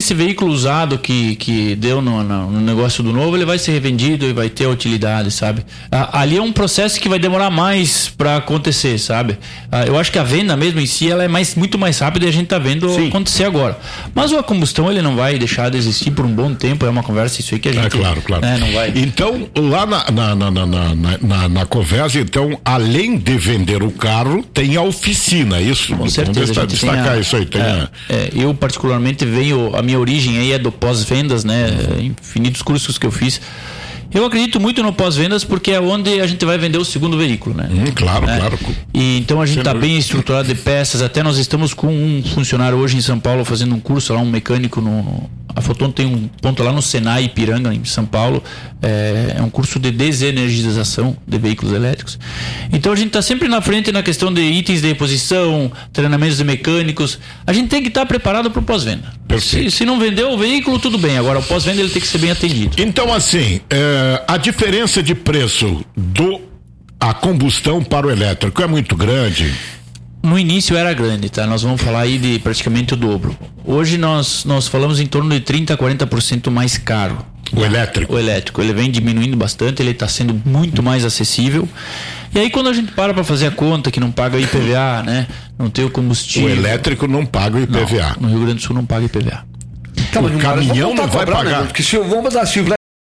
esse veículo usado que deu no negócio do novo, ele vai ser revendido e vai ter utilidade, sabe? Ali é um processo que vai demorar mais para acontecer, sabe? Eu acho que a venda mesmo em si, ela é muito mais rápida e a gente tá vendo acontecer agora. Mas a combustão, ele não vai deixar de existir por um bom tempo, é uma conversa isso aí que a gente... Claro. Não vai. Então, lá na Covesa, então, além de vender o carro, tem a oficina, isso? Com certeza. Vamos destacar isso aí. Eu particularmente a minha origem aí é do pós-vendas, né? Infinitos cursos que eu fiz. Eu acredito muito no pós-vendas porque é onde a gente vai vender o segundo veículo, né? Claro. E então a gente está bem estruturado de peças. Até nós estamos com um funcionário hoje em São Paulo fazendo um curso lá, um mecânico a Foton tem um ponto lá no Senai Ipiranga, em São Paulo. É um curso de desenergização de veículos elétricos. Então a gente está sempre na frente na questão de itens de reposição, treinamentos de mecânicos. A gente tem que estar preparado para o pós-venda. Se não vendeu o veículo, tudo bem. Agora o pós-venda ele tem que ser bem atendido. Então, assim, a diferença de preço a combustão para o elétrico é muito grande? No início era grande, tá? Nós vamos falar aí de praticamente o dobro. Hoje nós falamos em torno de 30% a 40% mais caro. O elétrico? O elétrico. Ele vem diminuindo bastante, ele está sendo muito mais acessível. E aí quando a gente para fazer a conta, que não paga IPVA, né? Não tem o combustível. O elétrico não paga o IPVA. Não, no Rio Grande do Sul não paga IPVA. O caminhão não vai pagar. Porque vamos botar assim,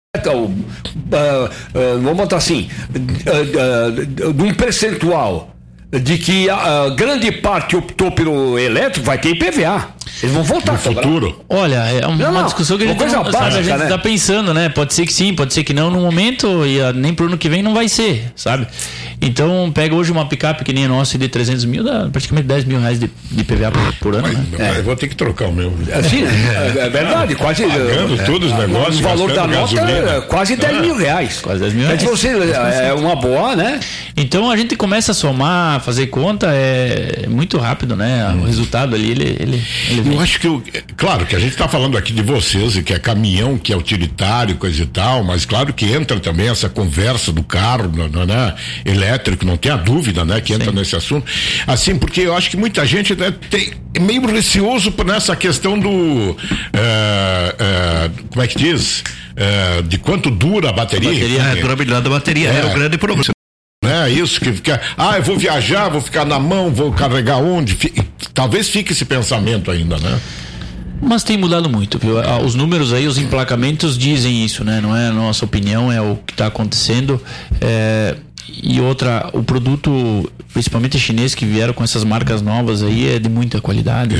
vamos botar assim, de um percentual de que a grande parte optou pelo elétrico, vai ter IPVA. Eles vão voltar no futuro. Olha, é uma discussão que a gente está pensando, né? Pode ser que sim, pode ser que não no momento, e nem pro ano que vem não vai ser, sabe? Então, pega hoje uma picape que nem a nossa de 300 mil, dá praticamente 10 mil reais de IPVA por ano. Eu vou ter que trocar o meu. Sim, é verdade, quase. Pagando todos os negócios. O valor da nota é quase 10 mil reais. Quase 10 mil reais. É uma boa, né? Então a gente começa a somar, fazer conta, é muito rápido, né? O resultado ali, ele eu acho que, claro que a gente está falando aqui de vocês, e que é caminhão, que é utilitário, coisa e tal, mas claro que entra também essa conversa do carro, né? Elétrico, não tem a dúvida, né? Que entra nesse assunto. Assim, porque eu acho que muita gente, né, é meio receoso nessa questão do como é que diz? De quanto dura a bateria. A durabilidade da bateria é o grande problema. Isso que fica, eu vou viajar, vou ficar na mão, vou carregar onde? Talvez fique esse pensamento ainda, né? Mas tem mudado muito, viu? Os números aí, os emplacamentos dizem isso, né? Não é a nossa opinião, é o que está acontecendo. E outra, o produto, principalmente chinês, que vieram com essas marcas novas aí, é de muita qualidade.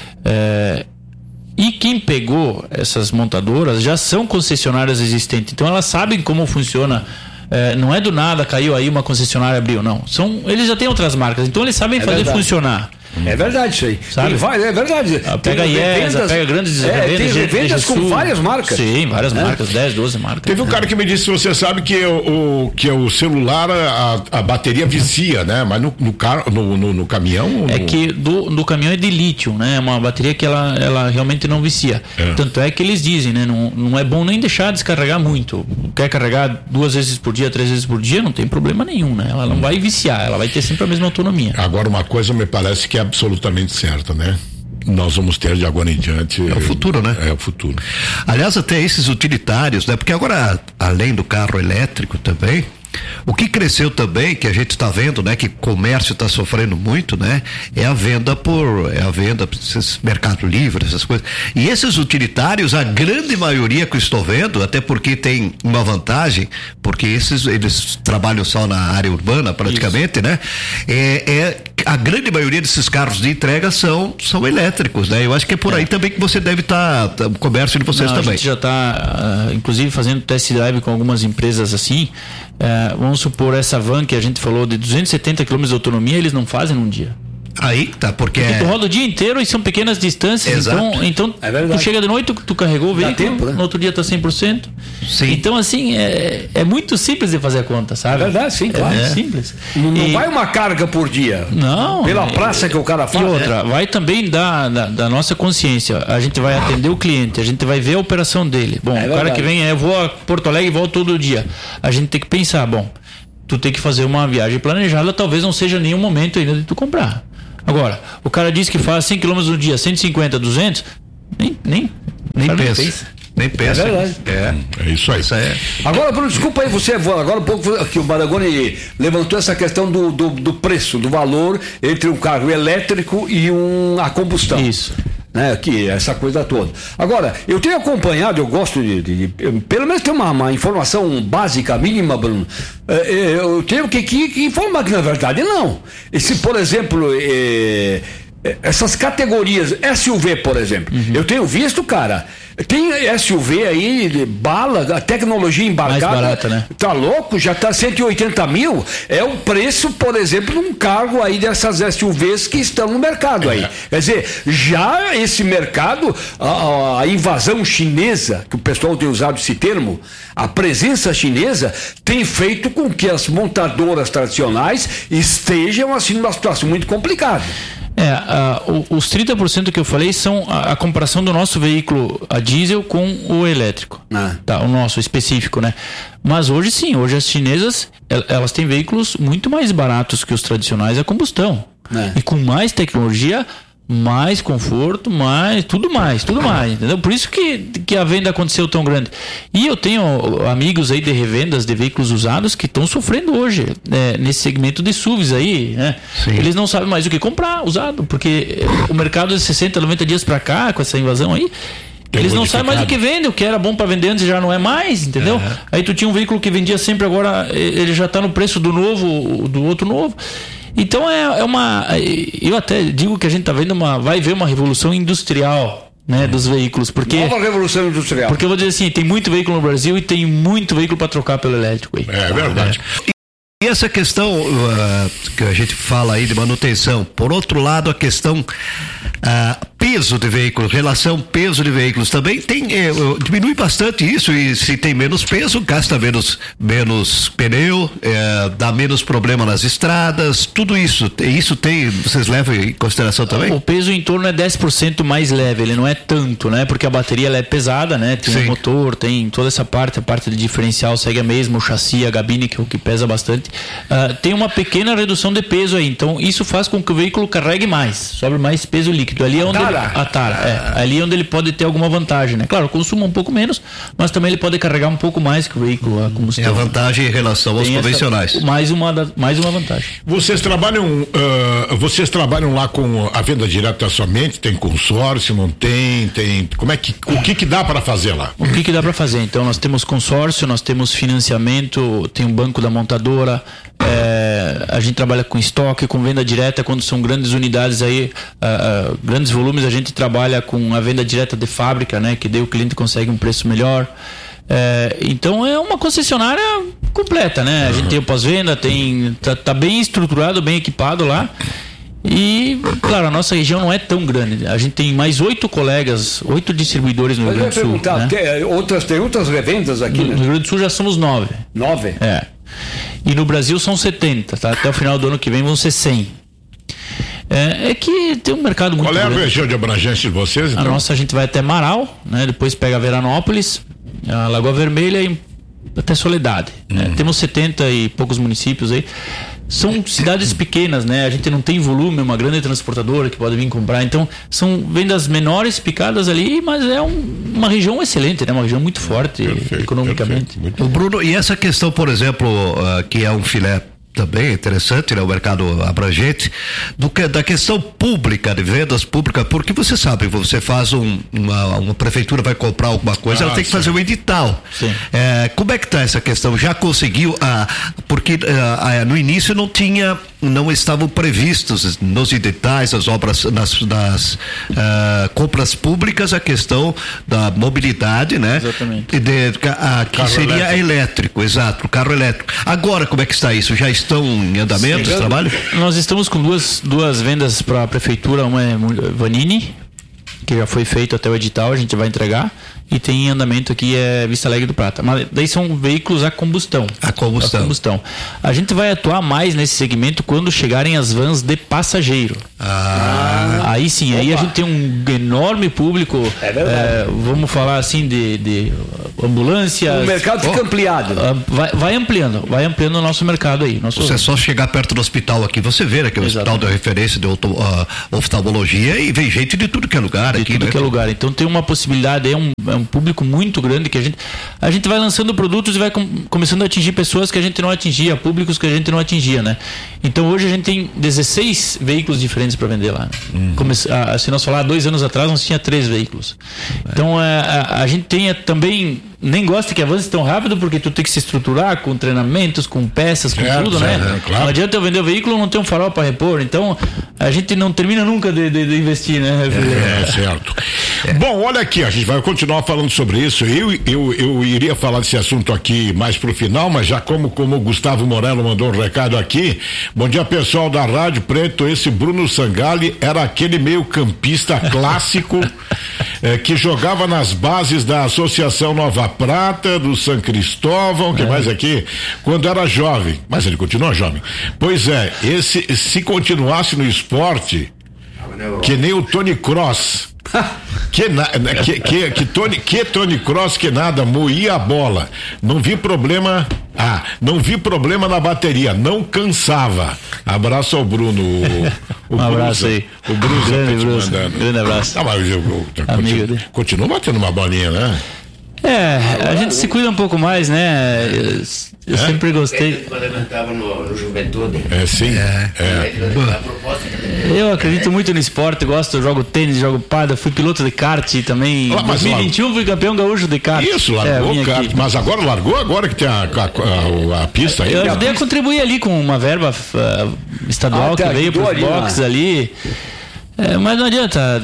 E quem pegou essas montadoras já são concessionárias existentes, então elas sabem como funciona. Não é do nada, caiu aí uma concessionária, abriu, não. Eles já têm outras marcas, então eles sabem fazer funcionar. É verdade isso aí. Sabe? É verdade. Pega a IESA, pega grandes revendas. Tem revendas com várias marcas. Sim, várias marcas, 10, 12 marcas. Teve um cara que me disse, você sabe que o celular, a bateria vicia, né? Mas no caminhão... Que do caminhão é de lítio, né? É uma bateria que ela realmente não vicia. Tanto é que eles dizem, né? Não é bom nem deixar descarregar muito. Quer carregar 2 vezes por dia, 3 vezes por dia, não tem problema nenhum, né? Ela não vai viciar, ela vai ter sempre a mesma autonomia. Agora, uma coisa me parece que é absolutamente certa, né? Nós vamos ter de agora em diante. É o futuro, né? É o futuro. Aliás, até esses utilitários, né? Porque agora, além do carro elétrico também, o que cresceu também, que a gente está vendo, né? Que o comércio está sofrendo muito, né? É a venda esses Mercado Livre, essas coisas. E esses utilitários, a grande maioria que eu estou vendo, até porque tem uma vantagem, porque eles trabalham só na área urbana praticamente, né? A grande maioria desses carros de entrega são elétricos, né? Eu acho que é por aí também que você deve estar, o comércio de vocês também. A gente já está, inclusive, fazendo test drive com algumas empresas assim. Vamos supor, essa van que a gente falou de 270 km de autonomia, eles não fazem num dia. Aí tá, porque tu roda o dia inteiro e são pequenas distâncias. Exato. Então tu chega de noite, tu carregou o veículo, tempo, né? No outro dia tá 100%. Sim. Então assim, é muito simples de fazer a conta, sabe? É verdade, sim, claro. É simples. Não vai uma carga por dia. Não. Pela praça que o cara faz. E outra, vai também da nossa consciência. A gente vai atender o cliente, a gente vai ver a operação dele. Bom, o cara que vem, eu vou a Porto Alegre e volto todo dia. A gente tem que pensar, tu tem que fazer uma viagem planejada, talvez não seja nenhum momento ainda de tu comprar. Agora, o cara diz que faz 100 km no dia, 150, 200, nem Nem pensa. Nem pensa. É verdade. É isso aí. Isso é. Agora, Bruno, desculpa aí, agora um pouco que o Marangoni levantou essa questão do preço, do valor entre um carro elétrico e a combustão. Isso. Né, que essa coisa toda. Agora, eu tenho acompanhado, eu gosto de pelo menos ter uma informação básica, mínima, Bruno. Eu tenho que informar que na verdade não. Esse, por exemplo, essas categorias SUV, por exemplo, eu tenho visto, cara, tem SUV aí, bala, a tecnologia embarcada. Mais barata, né? Tá louco? Já tá 180 mil. É o preço, por exemplo, de um cargo aí dessas SUVs que estão no mercado aí. Quer dizer, já esse mercado, a invasão chinesa, que o pessoal tem usado esse termo, a presença chinesa tem feito com que as montadoras tradicionais estejam assim numa situação muito complicada. Os 30% que eu falei são a comparação do nosso veículo a diesel com o elétrico. Tá, o nosso específico, né? Mas hoje sim, hoje as chinesas, elas têm veículos muito mais baratos que os tradicionais a combustão. E com mais tecnologia, mais conforto, tudo mais, entendeu? Por isso que a venda aconteceu tão grande. E eu tenho amigos aí de revendas de veículos usados que estão sofrendo hoje, nesse segmento de SUVs aí, né? Sim. Eles não sabem mais o que comprar usado, porque o mercado de 60, 90 dias pra cá, com essa invasão aí, eles não sabem mais o que vende, o que era bom para vender antes já não é mais, entendeu? Aí tu tinha um veículo que vendia sempre, agora ele já tá no preço do novo, do outro novo. Então eu até digo que a gente tá vendo vai ver uma revolução industrial, né, dos veículos, porque nova revolução industrial. Porque eu vou dizer assim, tem muito veículo no Brasil e tem muito veículo para trocar pelo elétrico aí. É verdade. E essa questão que a gente fala aí de manutenção, por outro lado, a questão peso de veículos, relação peso de veículos também diminui bastante isso, e se tem menos peso, gasta menos pneu, dá menos problema nas estradas, tudo isso vocês levam em consideração também? O peso em torno é 10% mais leve, ele não é tanto, né? Porque a bateria ela é pesada, né? Tem o motor, tem toda essa parte, a parte de diferencial segue a mesma, o chassi, a gabine, que é o que pesa bastante. Tem uma pequena redução de peso aí, então isso faz com que o veículo carregue mais, sobre mais peso líquido. Ali é onde ali é onde ele pode ter alguma vantagem, né? Claro, consuma um pouco menos, mas também ele pode carregar um pouco mais que o veículo a combustão. É a vantagem em relação aos convencionais. Mais uma vantagem. Vocês trabalham lá com a venda direta somente? Tem consórcio, não tem? O que dá para fazer lá? O que dá para fazer? Então, nós temos consórcio, nós temos financiamento, tem um banco da montadora, a gente trabalha com estoque, com venda direta, quando são grandes unidades aí, grandes volumes, a gente trabalha com a venda direta de fábrica, né? Que daí o cliente consegue um preço melhor. Então é uma concessionária completa, né? A gente tem o pós-venda, tá bem estruturado, bem equipado lá. E, claro, a nossa região não é tão grande. A gente tem mais 8 distribuidores no Rio Grande do Sul. Né? Tem outras revendas aqui, no Rio Grande do Sul já somos 9. 9? E no Brasil são 70, tá? Até o final do ano que vem vão ser 100. É que tem um mercado muito grande. Qual é a região de abrangência de vocês, então? A nossa, a gente vai até Marau, né? Depois pega Veranópolis, a Lagoa Vermelha e até Soledade. Né? Temos 70 e poucos municípios aí. São cidades pequenas, né? A gente não tem volume, uma grande transportadora que pode vir comprar. Então, são vendas menores, picadas ali, mas é uma região excelente, né? Uma região muito forte economicamente. O Bruno, e essa questão, por exemplo, que é um filé também interessante, né? O mercado abrangente, da questão pública, de vendas públicas, porque você sabe, você faz uma prefeitura vai comprar alguma coisa, ela tem que fazer um edital. Como é que está essa questão? Já conseguiu? Porque no início não estavam previstos nos editais, as obras, nas compras públicas, a questão da mobilidade, né? Exatamente. Que seria elétrico, exato, o carro elétrico. Agora, como é que está isso? Já estão em andamento os trabalhos? Nós estamos com duas vendas para a prefeitura, uma é Vanini, que já foi feito até o edital, a gente vai entregar, e tem em andamento aqui Vista Alegre do Prata. Mas daí são veículos a combustão. A combustão. A gente vai atuar mais nesse segmento quando chegarem as vans de passageiro. Aí sim, aí a gente tem um enorme público, vamos falar assim, ambulâncias. O mercado fica ampliado. Vai ampliando o nosso mercado aí. Você é só chegar perto do hospital aqui, você vê, né, que é o hospital da referência de oftalmologia, e vem gente de tudo que é lugar aqui. De tudo, né, que é lugar. Então tem uma possibilidade, é um público muito grande que a gente vai lançando produtos e vai começando a atingir pessoas que a gente não atingia, públicos que a gente não atingia, né? Então hoje a gente tem 16 veículos diferentes para vender lá. Se nós falar 2 anos atrás, nós tinha 3 veículos. Então a gente tem também, nem gosta que avance tão rápido, porque tu tem que se estruturar com treinamentos, com peças, com tudo, né? Claro. Não adianta eu vender o veículo e não ter um farol para repor. Então a gente não termina nunca de investir, né? Certo. Bom, olha aqui, a gente vai continuar falando sobre isso. Eu iria falar desse assunto aqui mais pro final, mas já como o Gustavo Morello mandou um recado aqui. Bom dia, pessoal da Rádio Preto. Esse Bruno Sangalli era aquele meio campista clássico que jogava nas bases da Associação Nova Prata, do São Cristóvão, que mais aqui, quando era jovem, mas ele continua jovem. Pois é, se continuasse no esporte, que nem o Tony Cross, Tony Cross que nada, moía a bola, não vi problema na bateria, não cansava. Abraço ao Bruno. Um abraço aí. O Bruno grande abraço. Mas continua batendo uma bolinha, né? A gente se cuida um pouco mais, né? Eu sempre gostei. Quando eu estava no Juventude. Sim. Eu acredito muito no esporte, jogo tênis, jogo pádel, fui piloto de kart também. Em 2021 fui campeão gaúcho de kart. Isso, largou o kart. Mas agora que tem a pista aí. Eu ajudei a contribuir ali com uma verba estadual que veio para os boxes ali. Mas não adianta,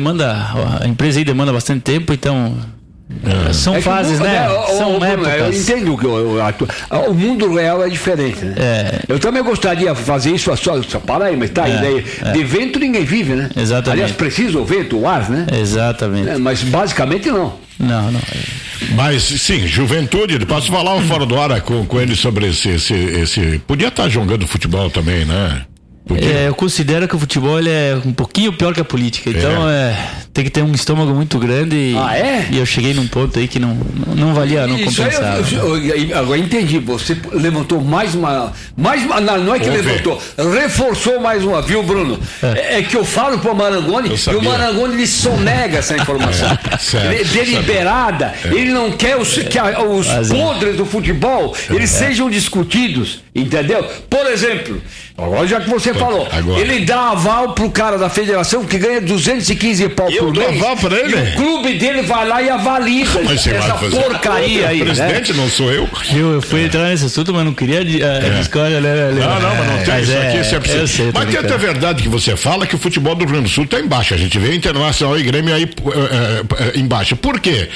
a empresa aí demanda bastante tempo, então. São fases, né? São épocas. Eu entendo que o mundo real é diferente, né? Eu também gostaria de fazer isso só para aí, mas tá aí, de vento ninguém vive, né? Exatamente. Aliás, precisa o vento, o ar, né? Exatamente. Mas basicamente não. Não. Mas sim, Juventude, posso falar fora do ar com ele sobre esse. Podia estar jogando futebol também, né? Eu considero que o futebol ele é um pouquinho pior que a política, então tem que ter um estômago muito grande e eu cheguei num ponto aí que não valia, não compensava. Agora entendi, você levantou mais uma não é que levantou, reforçou mais uma, viu, Bruno? É que eu falo pro Marangoni e o Marangoni ele sonega essa informação. Deliberada, ele não quer que os podres do futebol eles sejam discutidos, entendeu? Por exemplo, agora já que você falou, ele dá aval pro cara da federação que ganha 215 pau por mês. Aval pra ele? E o clube dele vai lá e avalida essa porcaria aí. O presidente, né? Não sou eu. Eu fui entrar nesse assunto, mas não queria discordar. Não, mas não tem isso aqui, isso é preciso. Mas tem até verdade que você fala que o futebol do Rio Grande do Sul tá embaixo. A gente vê Internacional e Grêmio aí embaixo. Por quê?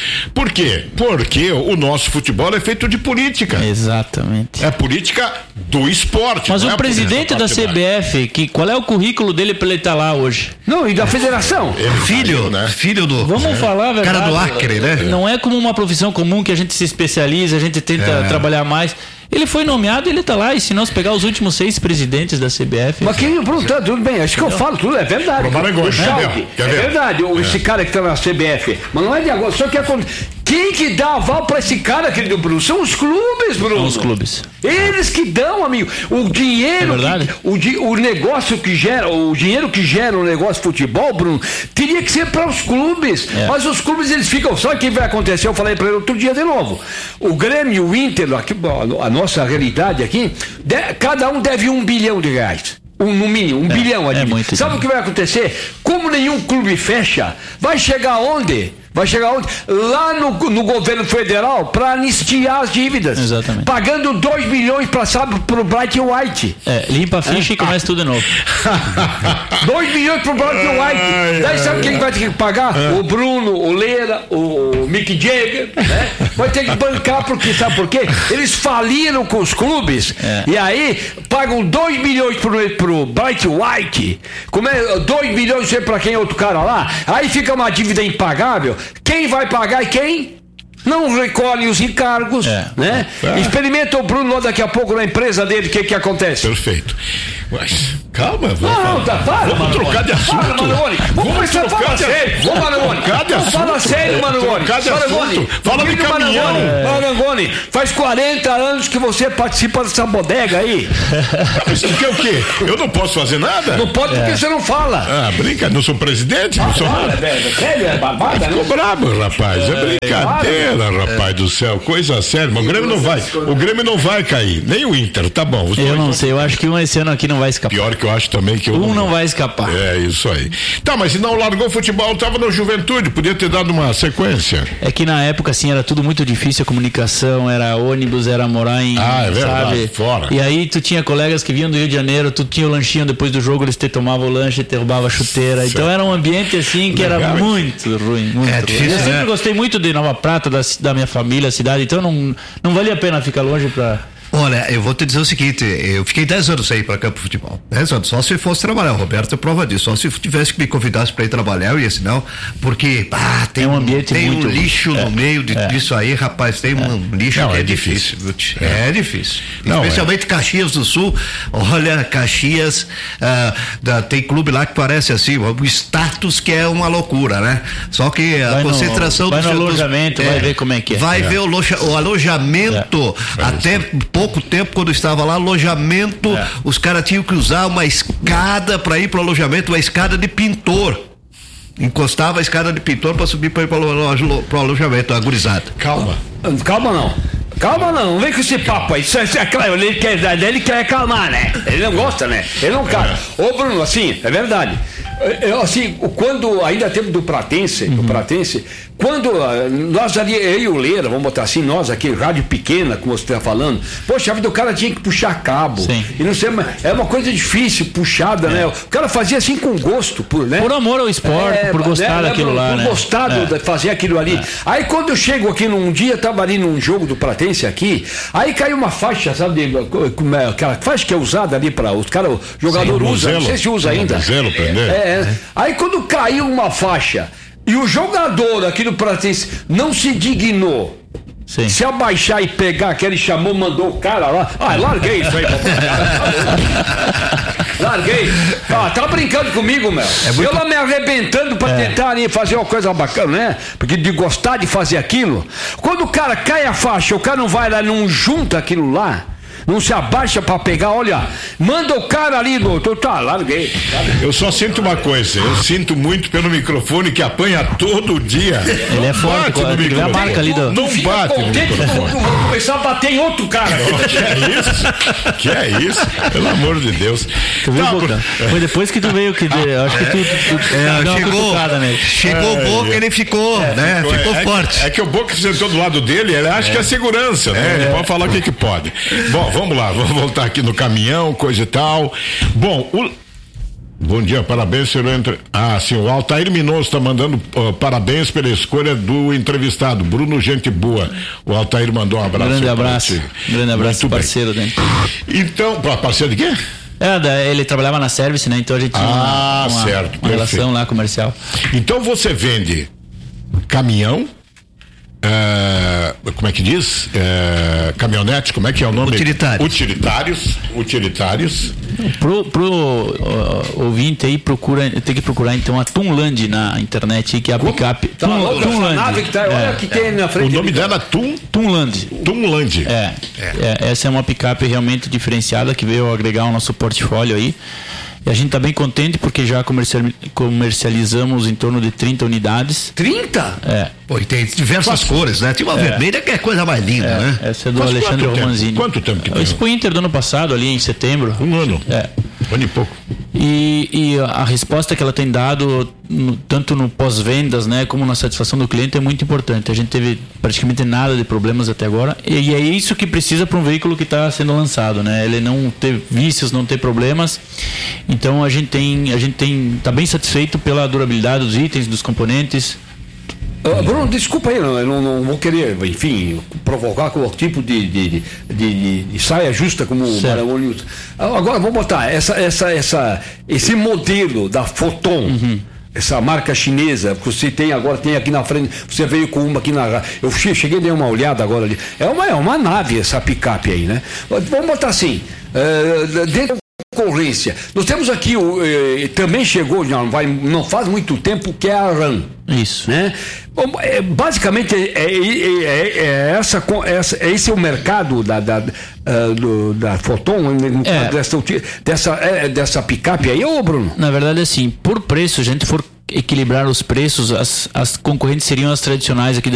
Porque o nosso futebol é feito de política. Exatamente. É política do esporte. Mas o presidente da CBF, qual é o currículo dele para ele estar lá hoje? Não, e da federação? Filho do. Vamos falar a verdade. Cara do Acre, né? Não é como uma profissão comum que a gente se especializa, a gente tenta trabalhar mais. Ele foi nomeado, ele tá lá, e se nós pegar os últimos 6 presidentes da CBF... Mas quem perguntou, tudo bem, acho que eu falo, tudo é verdade. O Schalke, é verdade, esse cara que tá na CBF, mas não é de agora, só que quem que dá aval pra esse cara, querido Bruno? São os clubes, Bruno. São os clubes. Eles que dão, amigo. O dinheiro, o negócio que gera, o dinheiro que gera o negócio de futebol, Bruno, teria que ser para os clubes. Mas os clubes, eles ficam, sabe o que vai acontecer? Eu falei para ele outro dia de novo. O Grêmio e o Inter, aqui, a nossa realidade aqui, cada um deve R$1 bilhão. No mínimo, 1 bilhão. Sabe o que vai acontecer? Como nenhum clube fecha, vai chegar onde? Lá no governo federal para anistiar as dívidas. Exatamente. Pagando 2 milhões pro Bright White. Limpa a ficha e começa tudo de novo. 2 milhões pro Bright White. Daí sabe quem vai ter que pagar? O Bruno, o Leira, o Mick Jagger, né? Vai ter que bancar, porque sabe por quê? Eles faliram com os clubes e aí pagam 2 milhões pro Bright White. Como é 2 milhões para quem é outro cara lá? Aí fica uma dívida impagável. Quem vai pagar e quem não recolhe os encargos, né? Experimenta o Bruno daqui a pouco na empresa dele, o que acontece? Perfeito. Mas Calma, vamos trocar de assunto. Vamos trocar de assunto. Vamos, Marangoni. Fala sério, Marangoni. Fala de caminhão. Marangoni, faz 40 anos que você participa dessa bodega aí. Isso aqui é o quê? Eu não posso fazer nada? Não pode porque você não fala. Brinca, não sou presidente, não sou nada. Sério, é barbada, ficou brabo, rapaz. É brincadeira, rapaz do céu. Coisa séria. Mas o Grêmio não vai cair. Nem o Inter, tá bom. Eu não sei, eu acho que esse ano aqui não vai escapar. Pior que eu acho também que não vai escapar. É isso aí. Tá, mas se não largou o futebol, tava na Juventude, podia ter dado uma sequência. É que na época, assim, era tudo muito difícil, a comunicação, era ônibus, era morar em... é verdade, fora. E aí tu tinha colegas que vinham do Rio de Janeiro, tu tinha o lanchinho depois do jogo, eles te tomavam o lanche, te roubavam a chuteira. Certo. Então era um ambiente, assim, que era muito ruim, muito ruim. Difícil, eu sempre gostei muito de Nova Prata, da minha família, cidade, então não valia a pena ficar longe pra... Olha, eu vou te dizer o seguinte, eu fiquei 10 anos sem ir para campo de futebol. 10 anos, só se fosse trabalhar. O Roberto é prova disso. Só se tivesse que me convidasse para ir trabalhar, eu ia, senão, porque tem um ambiente tem muito... um lixo no meio disso aí, rapaz, tem um lixo que é difícil. É difícil. Especialmente Caxias do Sul. Olha, Caxias, tem clube lá que parece assim, o status que é uma loucura, né? Só que a concentração vai no alojamento, vai ver como é que é. Vai ver o alojamento, até pouco tempo, quando eu estava lá, alojamento, os caras tinham que usar uma escada para ir pro alojamento, uma escada de pintor. Encostava a escada de pintor para subir para ir pro alojamento, a gurizada. Calma não, vem com esse papo aí. Ele quer acalmar, né? Ele não gosta, né? Ele não calma. Ô Bruno, assim, é verdade. Assim, quando ainda tempo do Pratense, quando nós ali, eu e o Leira, vamos botar assim, nós aqui, rádio pequena, como você está falando, poxa, a vida do cara tinha que puxar cabo. Sim. E não sei, é uma coisa difícil, puxada, né? O cara fazia assim com gosto, né? Por amor ao esporte, por gostar daquilo lá, né? Por gostar de fazer aquilo ali. Aí quando eu chego aqui num dia, estava ali num jogo do Pratense aqui, aí caiu uma faixa, sabe, aquela faixa que é usada ali para os caras, o jogador usa, não sei se usa ainda. Aí quando caiu uma faixa e o jogador aqui do Pratense não se dignou se abaixar e pegar, que ele chamou, mandou o cara lá. Larguei isso aí, larguei. Tá brincando comigo, meu. Eu lá me arrebentando pra tentar fazer uma coisa bacana, né? Porque de gostar de fazer aquilo. Quando o cara cai a faixa, o cara não vai lá, não junta aquilo lá, não se abaixa pra pegar, olha, manda o cara ali, doutor, larguei. Eu só sinto uma coisa, eu sinto muito pelo microfone que apanha todo dia. Ele é forte, ele vê a marca ali do... Não bate no microfone. Vou começar a bater em outro cara. Que é isso? Pelo amor de Deus. Tu viu, Boca? Foi depois que tu veio que acho que tu chegou o Boca, ele ficou, né? Ficou forte. É que o Boca sentou do lado dele, ele acha que é segurança, né? Ele pode falar o que pode. Bom, vamos lá, vamos voltar aqui no caminhão, coisa e tal. Bom, bom dia, parabéns, senhor. Sim, o Altair Minoso está mandando parabéns pela escolha do entrevistado, Bruno Gente Boa. O Altair mandou um abraço. Grande abraço, parceiro dele. Então, parceiro de quê? Ele trabalhava na Service, né? Então a gente tinha uma relação lá comercial. Então você vende caminhão, como é que diz? Caminhonete, como é que é o nome? Utilitários. Pro ouvinte aí, tem que procurar então a Tunland na internet aí, que é a picape. Tunland. Olha que tem na frente. O nome dela é Tunland. Essa é uma picape realmente diferenciada que veio agregar ao nosso portfólio aí. E a gente está bem contente porque já comercializamos em torno de 30 unidades. 30? Pô, e tem diversas cores, né? Tem uma vermelha que é a coisa mais linda, né? Essa é do Alexandre Romanzini. Quanto tempo que tem? Isso foi Inter do ano passado, ali em setembro. Um ano. Um ano e pouco. E a resposta que ela tem dado, tanto no pós-vendas, né, como na satisfação do cliente, é muito importante. A gente teve praticamente nada de problemas até agora. E é isso que precisa para um veículo que está sendo lançado, né? Ele não ter vícios, não ter problemas. Então a gente tá bem satisfeito pela durabilidade dos itens, dos componentes. Bruno, desculpa aí, eu não vou querer, enfim, provocar com o tipo de saia justa como o Marangoni usa. Agora vamos botar esse modelo da Foton. Essa marca chinesa que você tem agora, tem aqui na frente, você veio com uma aqui na... Eu cheguei e dei uma olhada agora ali. É uma nave essa picape aí, né? Vamos botar assim, dentro do concorrência. Nós temos aqui, também chegou, não faz muito tempo, que é a RAM. Isso. Né? Bom, basicamente, esse é o mercado da Foton, dessa picape aí, ô Bruno? Na verdade, assim, por preço, se a gente for equilibrar os preços, as concorrentes seriam as tradicionais aqui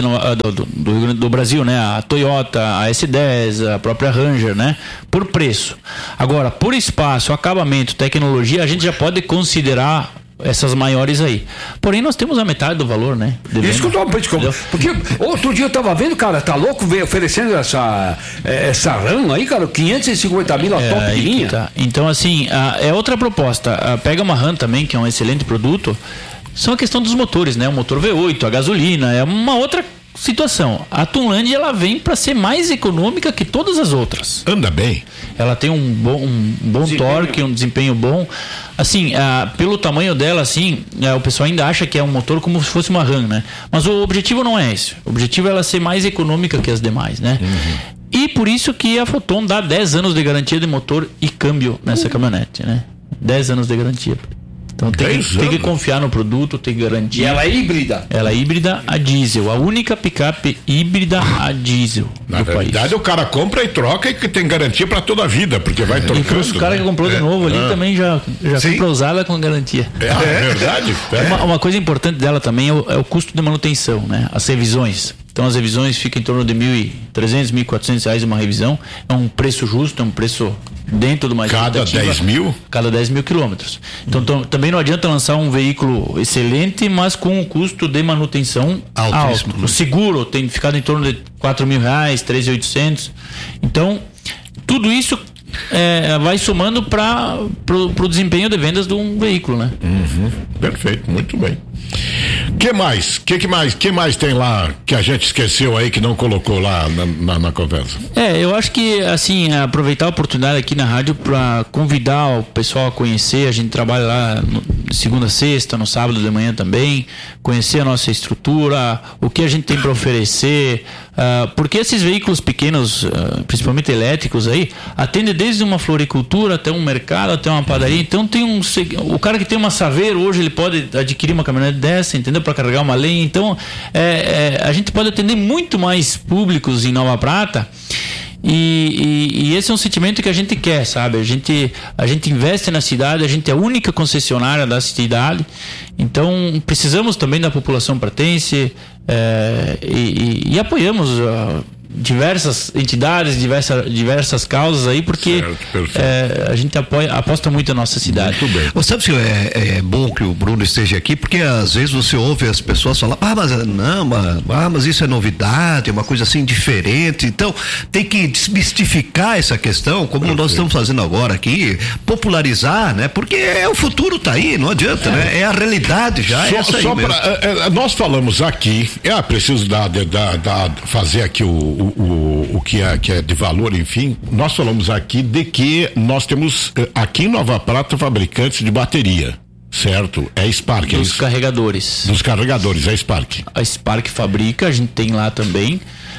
do Brasil, né? A Toyota, a S10, a própria Ranger, né? Por preço. Agora, por espaço, acabamento, tecnologia, a gente já pode considerar essas maiores aí. Porém, nós temos a metade do valor, né? Isso que eu tô porque outro dia eu tava vendo, cara, tá louco oferecendo essa RAM aí, cara, 550 mil a top de linha. Tá. Então, assim, é outra proposta. Pega uma RAM também, que é um excelente produto. São a questão dos motores, né? O motor V8, a gasolina, é uma outra situação. A Tunland, ela vem para ser mais econômica que todas as outras. Anda bem. Ela tem um bom torque, um desempenho bom. Assim, pelo tamanho dela, assim, o pessoal ainda acha que é um motor como se fosse uma RAM, né? Mas o objetivo não é esse. O objetivo é ela ser mais econômica que as demais, né? E por isso que a Foton dá 10 anos de garantia de motor e câmbio nessa caminhonete, né? 10 anos de garantia. Então tem que confiar no produto, tem que garantir. E ela é híbrida? Ela é híbrida a diesel, a única picape híbrida a diesel Na verdade, país. O cara compra e troca e que tem garantia para toda a vida, porque vai trocando. E os caras que comprou de novo ali também já comprou usada com garantia. É verdade. Uma coisa importante dela também é o custo de manutenção, né? As revisões. Então as revisões ficam em torno de R$1.300, R$1.400 uma revisão. É um preço justo, é um preço dentro de uma Cada 10 mil? Cada 10 mil quilômetros. Então também não adianta lançar um veículo excelente, mas com um custo de manutenção alto. O seguro tem ficado em torno de R$4.000, R$3.800. Então, tudo isso vai somando para o desempenho de vendas de um veículo, né? Perfeito, muito bem. Que mais tem lá que a gente esqueceu aí, que não colocou lá na conversa? Eu acho que, assim, aproveitar a oportunidade aqui na rádio para convidar o pessoal a conhecer. A gente trabalha lá de segunda a sexta, no sábado de manhã também, conhecer a nossa estrutura, o que a gente tem para oferecer, porque esses veículos pequenos, principalmente elétricos aí, atendem desde uma floricultura até um mercado, até uma padaria. Então o cara que tem uma Saveiro hoje, ele pode adquirir uma caminhonete dessa, entendeu? Para carregar uma lenha. Então a gente pode atender muito mais públicos em Nova Prata. E esse é um sentimento que a gente quer, sabe? A gente investe na cidade, a gente é a única concessionária da cidade, então precisamos também da população pratense, e apoiamos diversas entidades, diversas causas aí, porque a gente aposta muito na nossa cidade. Muito bem. Você sabe se é bom que o Bruno esteja aqui, porque às vezes você ouve as pessoas falar, mas isso é novidade, é uma coisa assim diferente. Então tem que desmistificar essa questão, como nós estamos fazendo agora aqui, popularizar, né? Porque o futuro tá aí, não adianta, né? É a realidade já. Nós falamos aqui, preciso fazer aqui o que é de valor, enfim. Nós falamos aqui de que nós temos aqui em Nova Prata fabricantes de bateria, certo? É a Spark. Dos carregadores. Dos carregadores, é a Spark. A Spark fabrica, a gente tem lá também,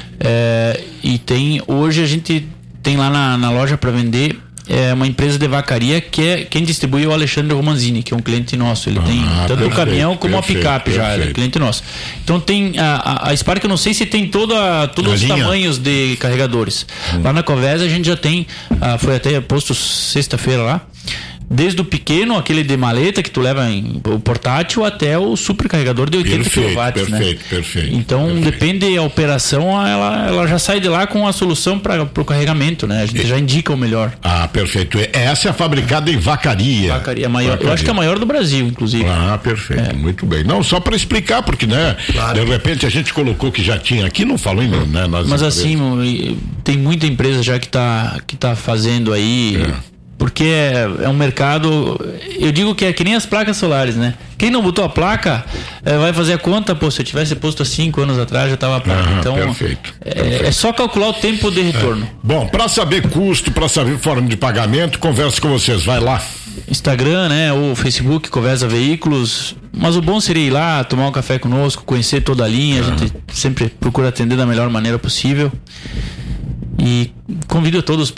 e hoje a gente tem lá na loja para vender uma empresa de vacaria que quem distribui é o Alexandre Romanzini, que é um cliente nosso. Ele tem tanto o caminhão como a picape já, é cliente nosso. Então tem a Spark, eu não sei se tem todos os tamanhos de carregadores. Lá na Covesa a gente já tem, foi até posto sexta-feira lá, desde o pequeno, aquele de maleta que tu leva o portátil, até o supercarregador de 80 kW. Perfeito. Então, depende da operação, ela já sai de lá com a solução para o carregamento, né? A gente já indica o melhor. Perfeito. Essa é fabricada em Vacaria. Vacaria maior. Eu acho que é a maior do Brasil, inclusive. Perfeito. Muito bem. Não, só para explicar, porque, né? Claro. De repente a gente colocou que já tinha aqui, não falou ainda, né? Mas assim, tem muita empresa já que tá fazendo aí. Porque é um mercado, eu digo que é que nem as placas solares, né? Quem não botou a placa vai fazer a conta, se eu tivesse posto há 5 anos atrás já estava a placa. Então, perfeito. É só calcular o tempo de retorno. Bom, para saber custo, para saber forma de pagamento, conversa com vocês, vai lá. Instagram, né? Ou Facebook, Covesa Veículos. Mas o bom seria ir lá, tomar um café conosco, conhecer toda a linha. A gente sempre procura atender da melhor maneira possível. E convido a todos para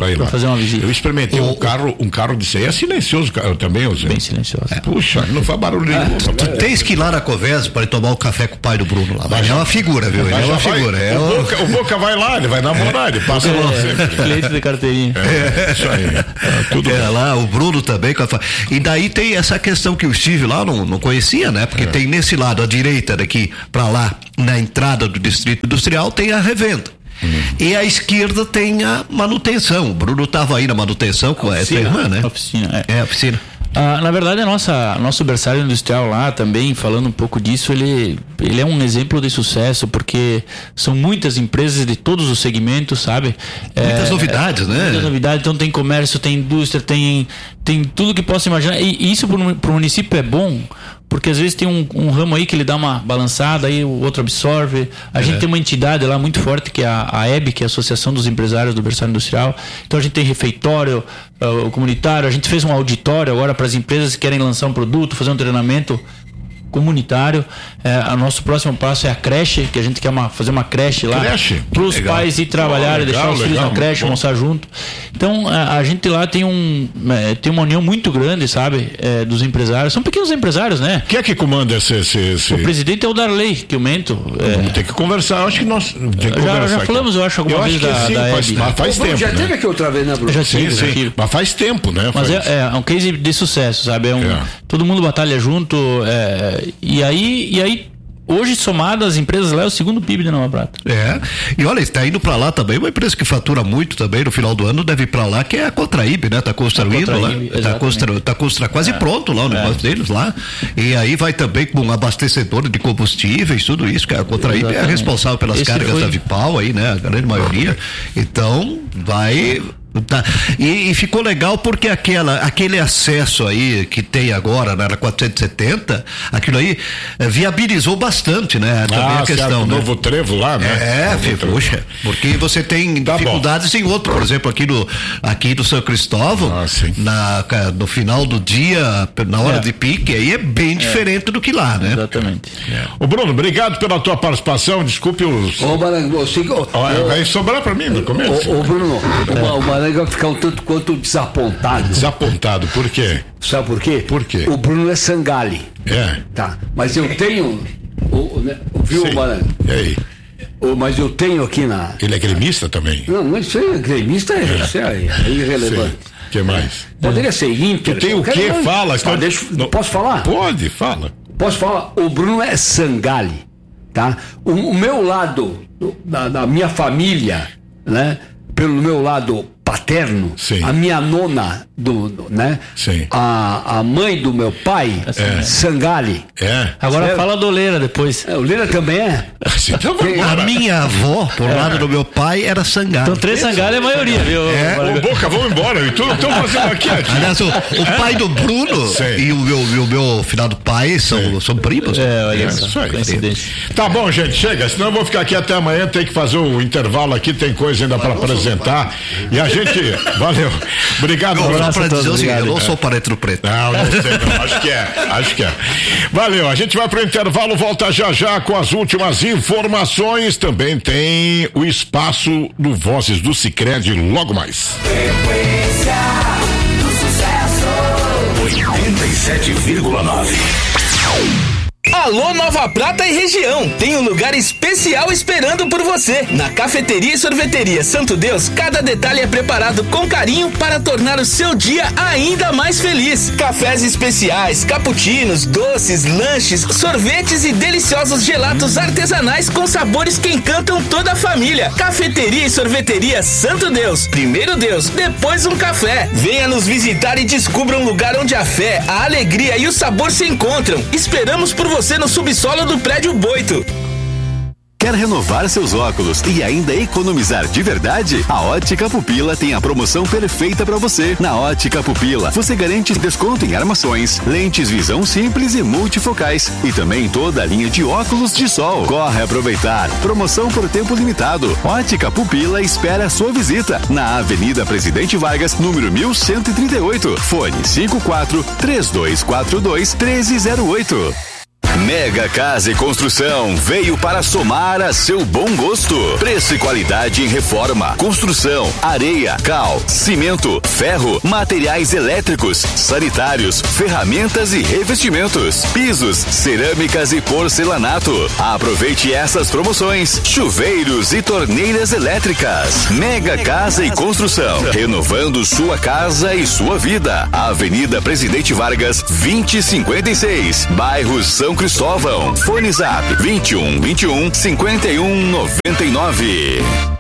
Pra ir lá. fazer uma visita. Eu experimentei um carro de ceia. É silencioso também, Zé. Bem silencioso. Puxa, não faz barulho nenhum. Tu tens que ir lá na Covés para tomar um café com o pai do Bruno lá. Mas é uma figura, viu? Ele é uma figura. O Boca vai lá, ele vai namorar, ele passa lá sempre. Cliente de carteirinha. Isso aí. Tudo bem. Lá, o Bruno também. E daí tem essa questão que o Steve lá não conhecia, né? Porque tem nesse lado, à direita daqui para lá, na entrada do Distrito Industrial, tem a revenda. E à esquerda tem a manutenção. O Bruno estava aí na manutenção com essa irmã, né? Oficina, oficina. Na verdade, nosso berçário industrial lá também, falando um pouco disso, ele é um exemplo de sucesso, porque são muitas empresas de todos os segmentos, sabe? Muitas novidades, né? Muitas novidades, então tem comércio, tem indústria, tem tudo que possa imaginar. E isso para o município é bom, porque às vezes tem um ramo aí que ele dá uma balançada, aí o outro absorve. A gente tem uma entidade lá muito forte, que é a EB, que é a Associação dos Empresários do Berçário Industrial. Então a gente tem refeitório, o comunitário, a gente fez um auditório agora para as empresas que querem lançar um produto, fazer um treinamento comunitário. O nosso próximo passo é a creche, que a gente quer fazer uma creche lá para os pais ir trabalhar e deixar os filhos na creche, almoçar junto. Então a gente lá tem uma união muito grande, sabe, dos empresários. São pequenos empresários, né? Quem é que comanda esse... O presidente é o Darley, que eu mento. Vamos ter que conversar, eu acho que nós já falamos, eu acho, alguma vez da EB. Mas faz tempo, já teve aqui outra vez, né, Bruno? Já tive. Mas faz tempo, né? Mas é um case de sucesso, sabe? Todo mundo batalha junto, e aí hoje, somado as empresas lá, é o segundo PIB de Nova Prata. E olha, está indo para lá também uma empresa que fatura muito também no final do ano, deve ir para lá, que é a Contraíbe, né? Tá construindo lá, tá quase pronto lá o negócio deles lá, e aí vai também com um abastecedor de combustíveis, tudo isso, que a Contraíbe é responsável pelas cargas da Vipal aí, né? A grande maioria, então vai... Tá. E ficou legal porque aquele acesso aí que tem agora na 470, aquilo aí viabilizou bastante, né? Também a questão, né? Novo Trevo lá, né? Poxa, porque você tem dificuldades em outro, por exemplo, aqui do São Cristóvão, no final do dia, na hora de pique, aí é bem diferente do que lá, né? Exatamente. Ô Bruno, obrigado pela tua participação, desculpe os... Vai sobrar pra mim no começo. Ô Bruno, o vai ficar um tanto quanto desapontado. Desapontado, por quê? Sabe por quê? Por quê? O Bruno é sangali. Tá, mas eu tenho... Viu, Maranhão? E aí? Mas eu tenho aqui na... Ele é gremista também? Não, isso é gremista, isso é irrelevante. O que mais? Poderia ser Inter. Tu tem o quê? Fala. Posso falar? Pode, fala. Posso falar? O Bruno é sangali, tá? O meu lado, da minha família, né? Pelo meu lado paterno, a minha nona né? Sim. A mãe do meu pai, sangali. Agora fala do Leira depois. O Leira também é. A minha avó, por lado do meu pai, era sangali. Então 3 sangali é a maioria, viu? Ô Boca, vamos embora. E tudo estão fazendo aqui. Aliás, o pai do Bruno e o meu finado pai são primos. Olha só. Tá bom, gente, chega. Senão eu vou ficar aqui até amanhã. Tem que fazer um intervalo aqui. Tem coisa ainda para apresentar. E a gente. Valeu. Obrigado, Bruno. Eu não sou parente do Preto. Não sei não, acho que é. Valeu, a gente vai pro intervalo, volta já com as últimas informações, também tem o espaço do Vozes do Sicredi logo mais. Frequência do sucesso 87,9. Alô Nova Prata e região, tem um lugar especial esperando por você. Na Cafeteria e Sorveteria Santo Deus, cada detalhe é preparado com carinho para tornar o seu dia ainda mais feliz. Cafés especiais, cappuccinos, doces, lanches, sorvetes e deliciosos gelatos artesanais com sabores que encantam toda a família. Cafeteria e Sorveteria Santo Deus, primeiro Deus, depois um café. Venha nos visitar e descubra um lugar onde a fé, a alegria e o sabor se encontram. Esperamos por você no subsolo do prédio Boito. Quer renovar seus óculos e ainda economizar de verdade? A Ótica Pupila tem a promoção perfeita para você. Na Ótica Pupila, você garante desconto em armações, lentes visão simples e multifocais e também toda a linha de óculos de sol. Corre aproveitar. Promoção por tempo limitado. Ótica Pupila espera a sua visita na Avenida Presidente Vargas, número 1138. Fone 54 3242 1308. Mega Casa e Construção veio para somar a seu bom gosto. Preço e qualidade em reforma, construção, areia, cal, cimento, ferro, materiais elétricos, sanitários, ferramentas e revestimentos, pisos, cerâmicas e porcelanato. Aproveite essas promoções: chuveiros e torneiras elétricas. Mega Casa e Construção, renovando sua casa e sua vida. Avenida Presidente Vargas, 2056, bairro São Cristóvão. Fone Zap 21 21 51 99.